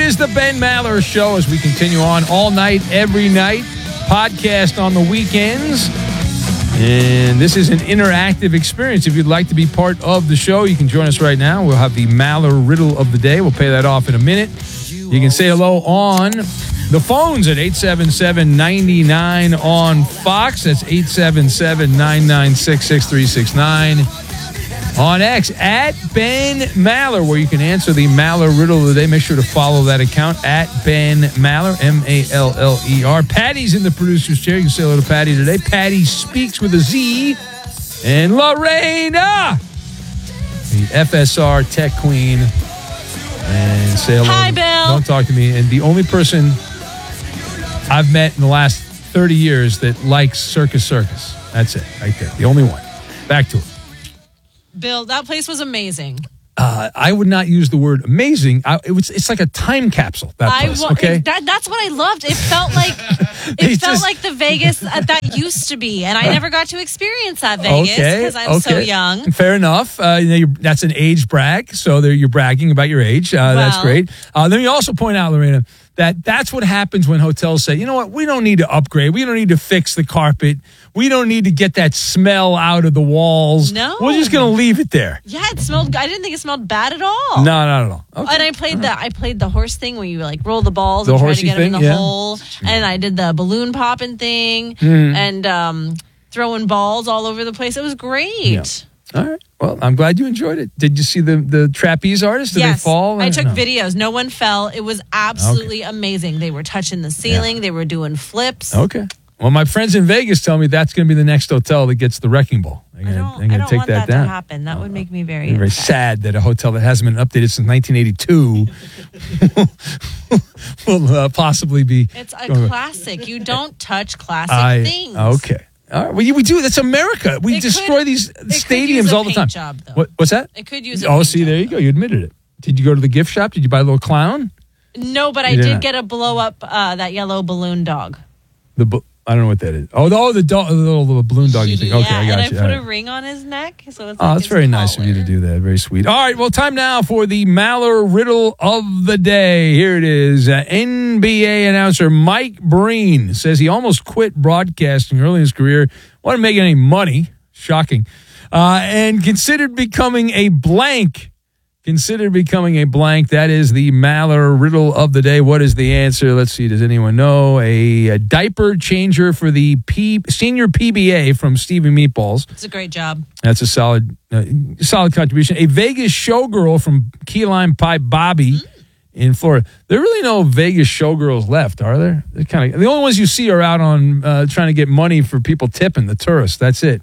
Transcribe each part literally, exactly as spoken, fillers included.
is the Ben Maller Show as we continue on all night, every night. Podcast on the weekends. And this is an interactive experience. If you'd like to be part of the show, you can join us right now. We'll have the Maller Riddle of the Day. We'll pay that off in a minute. You can say hello on the phones at eight seven seven, nine nine on Fox. That's eight seven seven, nine nine six, six three six nine. On X, at Ben Maller, where you can answer the Maller Riddle of the Day. Make sure to follow that account, at Ben Maller, M A L L E R. Patty's in the producer's chair. You can say hello to Patty today. Patty speaks with a Z. And Lorena, the F S R tech queen. And say hello. Hi, Bill. Don't talk to me. And the only person I've met in the last thirty years that likes Circus Circus. That's it, right there. The only one. Back to it. Bill, that place was amazing. Uh, I would not use the word amazing. I, it was. It's like a time capsule. That place, I, okay? That, that's what I loved. It felt like it felt just, like the Vegas that used to be, and I never got to experience that Vegas because okay, I'm okay. so young. Fair enough. Uh, you know, you're, that's an age brag, so there you're bragging about your age. Uh, Well. That's great. Uh, let me also point out, Lorena, that that's what happens when hotels say, you know what, we don't need to upgrade. We don't need to fix the carpet. We don't need to get that smell out of the walls. No. We're just going to leave it there. Yeah, it smelled. I didn't think it smelled bad at all. No, not at all. Okay. And I played the I played the horse thing where you like roll the balls The and try to horsey get them in thing, the yeah. hole. And I did the balloon popping thing Mm-hmm. and um, throwing balls all over the place. It was great. Yeah. All right. Well, I'm glad you enjoyed it. Did you see the, the trapeze artists? Did Yes, they fall? I took No. videos. No one fell. It was absolutely amazing. They were touching the ceiling. Yeah. They were doing flips. Okay. Well, my friends in Vegas tell me that's going to be the next hotel that gets the wrecking ball. They're I going don't, to I don't take want that that down. to happen. That would make me very, Very upset. sad that a hotel that hasn't been updated since nineteen eighty-two will uh, possibly be. It's a going- classic. You don't touch classic I- things. Okay. All right. Well, we do. That's America. We It destroy could- these it could use stadiums a all the time. paint job, though. What, what's that? It could use a Oh, paint see, job, there you go. You admitted it. Did you go to the gift shop? Did you buy a little clown? No, but I You did did not. get a blow up uh, that yellow balloon dog. The bu- I don't know what that is. Oh, the, oh, the, dog, the little the balloon dog. You think? Yeah, Okay, I got and you. I All put right. a ring on his neck, so it's Oh, like that's his very nice of you to collar. do that. Very sweet. All right, well, time now for the Maller Riddle of the Day. Here it is. Uh, N B A announcer Mike Breen says he almost quit broadcasting early in his career. Wasn't making any money. Shocking. Uh, and considered becoming a blank. Considered becoming a blank. That is the Maller Riddle of the Day. What is the answer? Let's see. Does anyone know? A, a diaper changer for the P, senior P B A from Stevie Meatballs. It's a great job. That's a solid, uh, solid contribution. A Vegas showgirl from Key Lime Pie Bobby in Florida. There are really no Vegas showgirls left, are there? They're kind of the only ones you see are out on uh, trying to get money for people tipping the tourists. That's it.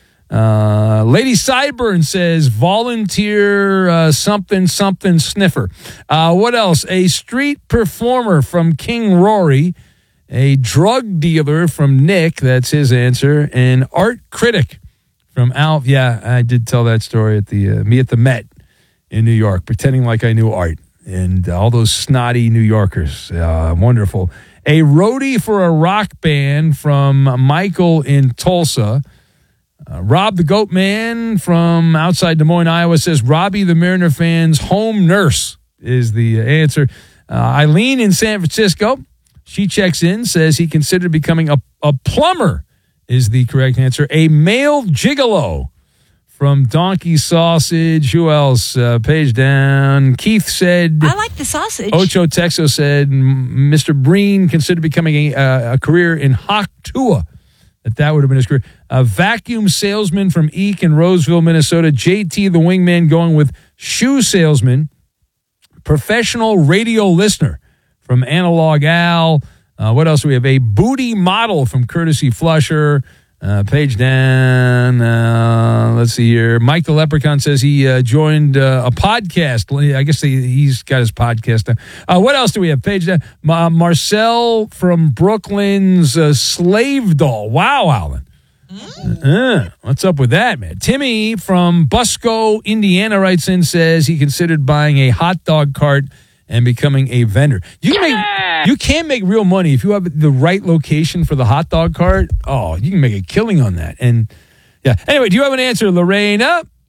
Uh, Lady Sideburn says volunteer uh, something something sniffer. Uh, what else? A street performer from King Rory. A drug dealer from Nick. That's his answer. An art critic from Alf. Yeah, I did tell that story at the uh, me at the Met in New York, pretending like I knew art. And all those snotty New Yorkers. Uh, wonderful. A roadie for a rock band from Michael in Tulsa. Uh, Rob the Goat Man from outside Des Moines, Iowa says Robbie the Mariner fan's home nurse is the answer. Uh, Eileen in San Francisco, she checks in, says he considered becoming a, a plumber is the correct answer. A male gigolo from Donkey Sausage. Who else? Uh, page down. Keith said... I like the sausage. Ocho Texo said Mister Breen considered becoming a, uh, a career in Haktua. That that would have been his career. A vacuum salesman from Eek in Roseville, Minnesota. J T the wingman going with shoe salesman. Professional radio listener from Analog Al. Uh, what else do we have? A booty model from Courtesy Flusher. Uh, page down. Uh, let's see here. Mike the Leprechaun says he uh, joined uh, a podcast. I guess he, he's got his podcast now. Uh, what else do we have? Page down. Ma- Marcel from Brooklyn's uh, Slave Doll. Wow, Alan. Mm. Uh, what's up with that, man? Timmy from Busco, Indiana writes in, says he considered buying a hot dog cart and becoming a vendor. You can make you can make real money if you have the right location for the hot dog cart. Oh, you can make a killing on that. And yeah. Anyway, do you have an answer, Lorena?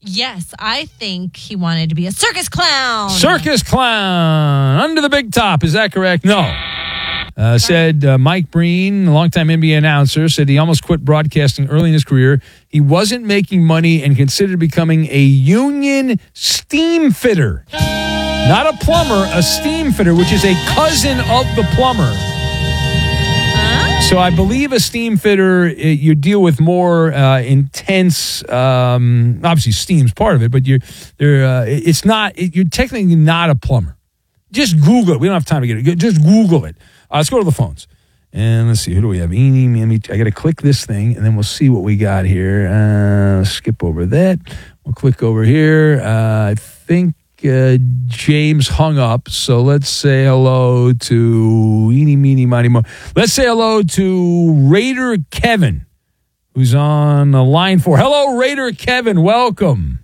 Yes, I think he wanted to be a circus clown. Circus clown under the big top. Is that correct? No. Uh, said uh, Mike Breen, a longtime N B A announcer, said he almost quit broadcasting early in his career. He wasn't making money and considered becoming a union steam fitter. Not a plumber, a steam fitter, which is a cousin of the plumber. So I believe a steam fitter, it, you deal with more uh, intense. Um, obviously, steam's part of it, but you're there. Uh, it's not. It, you're technically not a plumber. Just Google it. We don't have time to get it. Just Google it. Uh, let's go to the phones and let's see. Who do we have? Eeny, meeny, I got to click this thing and then we'll see what we got here. Uh, skip over that. We'll click over here. Uh, I think. Uh, James hung up, so let's say hello to eeny, meeny, miny, mo. Let's say hello to Raider Kevin, who's on the line four. Hello, Raider Kevin. Welcome.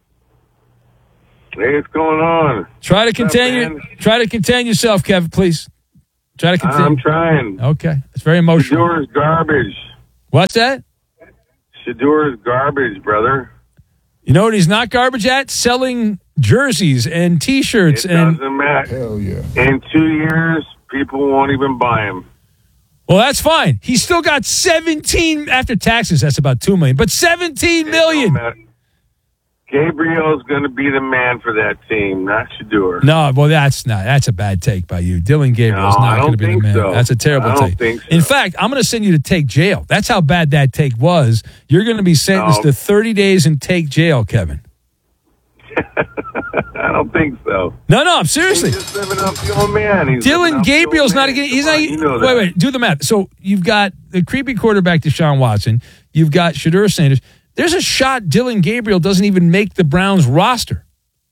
Hey, what's going on? Try to contain up, your, Try to contain yourself, Kevin, please. Try to contain. I'm trying. Okay, it's very emotional. Shadur's garbage. What's that? Shadur's garbage, brother. You know what he's not garbage at? Selling jerseys and T-shirts. It and doesn't matter. Hell yeah. In two years, people won't even buy him. Well, that's fine. He's still got seventeen after taxes. That's about two million, but seventeen million. Gabriel's going to be the man for that team, not Shadur. No, well, that's not. That's a bad take by you. Dylan Gabriel's No, not I going to don't be the think man. so. That's a terrible I don't take. think so. In fact, I'm going to send you to take jail. That's how bad that take was. You're going to be sentenced No. to thirty days in take jail, Kevin. I don't think so. No, no, I'm seriously. He's just living up the old man. He's living Dylan up the Gabriel's old not man. again. He's Come not. on, you know wait, that. wait. Do the math. So you've got the creepy quarterback Deshaun Watson. You've got Shadur Sanders. There's a shot Dylan Gabriel doesn't even make the Browns roster.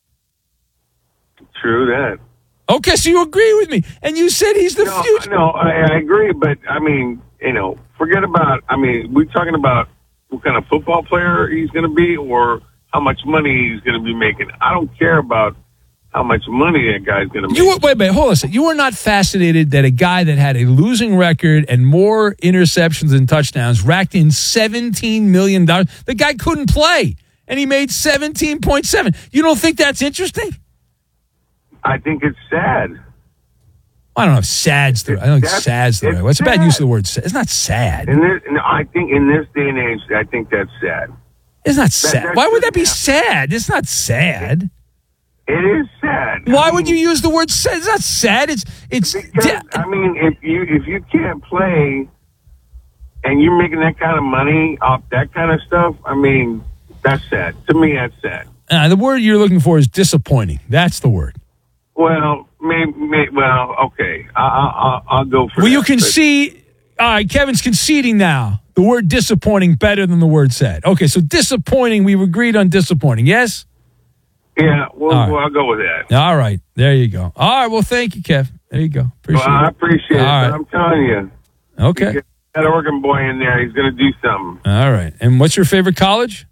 True that. Okay, so you agree with me, and you said he's the No, future. no, I, I agree, but I mean, you know, forget about. I mean, we're talking about what kind of football player he's going to be, or how much money he's going to be making. I don't care about how much money that guy's going to make. You were, wait, wait, hold on a second. You were not fascinated that a guy that had a losing record and more interceptions than touchdowns racked in seventeen million dollars. The guy couldn't play, and he made seventeen point seven. You don't think that's interesting? I think it's sad. I don't know if sad's the. I don't think That's- sad's the it's right. What's a bad sad. use of the word sad? It's not sad. In this, no, I think in this day and age, I think that's sad. It's not sad. that Why would that be shouldn't sad? It's not sad. It is sad. Why I would mean, you use the word sad? It's not sad. It's it's. Because, I mean, if you if you can't play, and you're making that kind of money off that kind of stuff, I mean, that's sad. To me, that's sad. Uh, the word you're looking for is disappointing. That's the word. Well, maybe, may, well, okay. I, I, I'll, I'll go for Well, that. you but- concede. All right, Kevin's conceding now. The word disappointing better than the word sad. Okay, so disappointing, we've agreed on disappointing, yes? Yeah, well, All right. well, I'll go with that. All right, there you go. All right, well, thank you, Kev. There you go. Appreciate Well, I it. appreciate All it, right. but I'm telling you, Okay. get that Oregon boy in there, he's going to do something. All right. And what's your favorite college?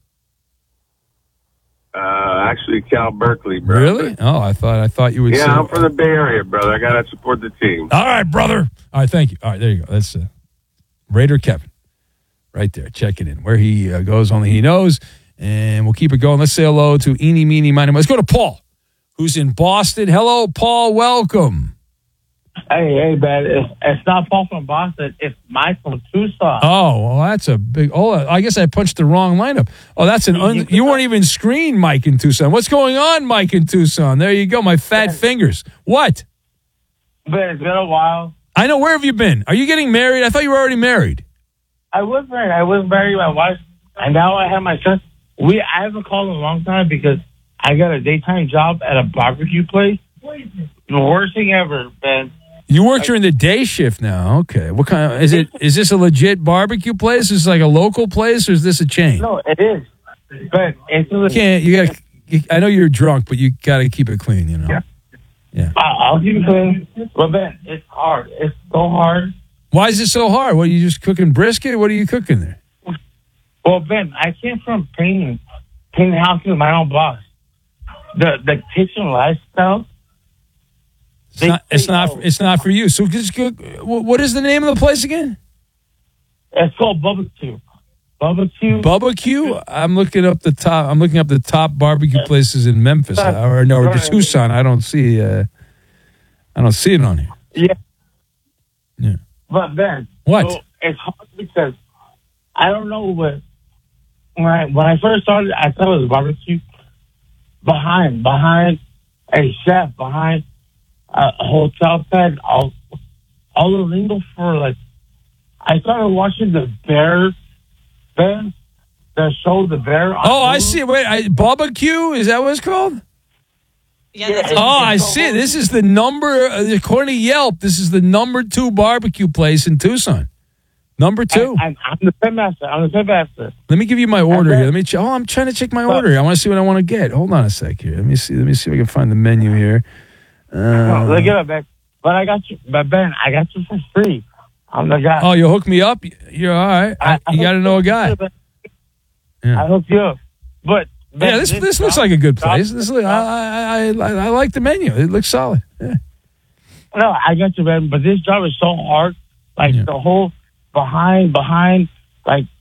Uh, actually, Cal Berkeley, bro. Really? Oh, I thought I thought you would Yeah, say. I'm from the Bay Area, brother. I got to support the team. All right, brother. All right, thank you. All right, there you go. That's uh, Raider Kevin right there. Check it in. Where he uh, goes, only he knows. And we'll keep it going. Let's say hello to Eeny, Meeny, Miny. Let's go to Paul, who's in Boston. Hello, Paul. Welcome. Hey, hey, man. It's, it's not Paul from Boston. It's Mike from Tucson. Oh, well, that's a big. Oh, I guess I punched the wrong lineup. Oh, that's an. Un, you weren't even screened, Mike in Tucson. What's going on, Mike in Tucson? There you go. My fat fingers. What? But it's been a while. I know. Where have you been? Are you getting married? I thought you were already married. I was married. I was married to my wife, and now I have my son. We I haven't called in a long time because I got a daytime job at a barbecue place. The worst thing ever, man. You work during the day shift now. Okay. What kind of, is it? Is this a legit barbecue place? Is this like a local place, or is this a chain? No, it is. But it's a You can't. You got. I know you're drunk, but you got to keep it clean. You know. Yeah. Yeah. I'll keep it clean. But Ben, it's hard. It's so hard. Why is it so hard? What are you just cooking brisket? What are you cooking there? Well, Ben, I came from painting, painting houses with my own boss. The the kitchen lifestyle. It's They not. It's say, not. oh, It's not for you. So just cook. What is the name of the place again? It's called barbecue. Barbecue. Barbecue. I'm looking up the top. I'm looking up the top barbecue places in Memphis or no, or Tucson. I don't see. Uh, I don't see it on here. Yeah. Yeah. But Ben, What? So it's hard because I don't know what. When I when I first started, I thought it was barbecue. Behind, behind a chef, behind a hotel bed, all all the lingo for like. I started watching the Bear, Ben, the show The Bear. on Oh, I Hulu. see. Wait, I, barbecue. Is that what it's called? Yeah, that's Yeah. Oh, I see. This is the number. uh, According to Yelp, this is the number two barbecue place in Tucson. Number two. I, I'm, I'm the pit master. I'm the pit master. Let me give you my order bet- here. Let me. Ch- oh, I'm trying to check my order. I want to see what I want to get. Hold on a sec here. Let me see. Let me see if I can find the menu here. Oh, Uh, look at it, Ben. But I got you. But Ben, I got you for free. I'm the guy. oh, you hook me up. You're all right. I, I you got to know a guy. Yeah. I hooked you up. But Ben, Yeah, this this looks job- like a good job- place. This look, I, I I I I like the menu. It looks solid. Yeah. No, I got you, Ben. But this job is so hard. Like Yeah. the whole behind, behind, like